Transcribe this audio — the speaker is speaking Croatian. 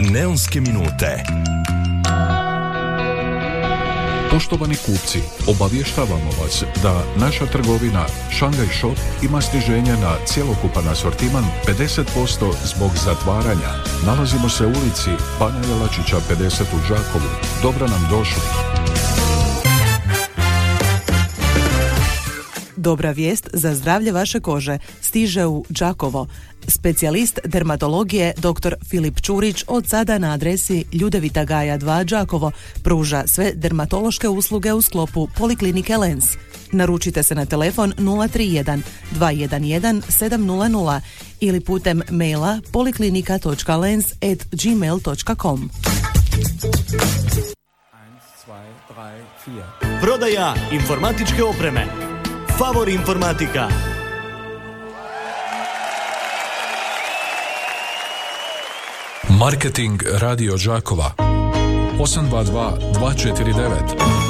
Neonske minute. Poštovani kupci, obavještavamo vas da naša trgovina Shanghai Shop ima sniženje na cjelokupan asortiman 50% zbog zatvaranja. Nalazimo se u ulici Bana Jelačića 50 u Đakovu. Dobro nam došli. Dobra vijest za zdravlje vaše kože stiže u Đakovo. Specijalist dermatologije dr. Filip Čurić od sada na adresi Ljudevita Gaja 2 Đakovo pruža sve dermatološke usluge u sklopu Poliklinike Lens. Naručite se na telefon 031 211 700 ili putem maila poliklinika.lens@gmail.com. Prodaja informatičke opreme. Favor informatika. Marketing Radio Đakova 822 249